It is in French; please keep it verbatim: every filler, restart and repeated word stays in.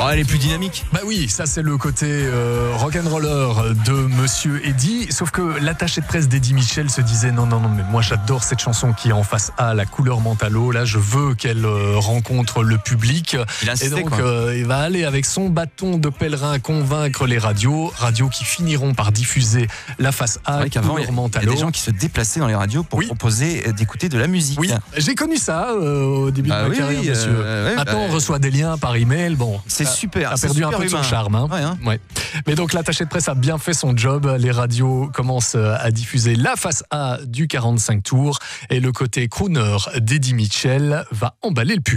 Oh, elle est plus dynamique. Bah oui, ça c'est le côté euh, rock'n'roller de Monsieur Eddy. Sauf que l'attaché de presse d'Eddie Mitchell se disait non, non, non, mais moi j'adore cette chanson qui est en face A, la couleur mentalo. Là, je veux qu'elle euh, rencontre le public. Il a insisté, Et donc, quoi. Euh, il va aller avec son bâton de pèlerin convaincre les radios. Radios qui finiront par diffuser la face A, C'est vrai qu'avant, couleur il y, a, il y mentalo. a des gens qui se déplaçaient dans les radios pour Oui. proposer d'écouter de la musique. Oui, j'ai connu ça euh, au début Bah de ma oui, carrière, oui, monsieur. euh, ouais, Maintenant, bah, on reçoit des liens par email. Bon, C'est ça- super. Ça a c'est perdu un super peu de son humain. charme. Hein. Ouais, hein. Ouais. Mais donc, l'attaché de presse a bien fait son job. Les radios commencent à diffuser la face A du quarante-cinq tours. Et le côté crooner d'Eddie Mitchell va emballer le public.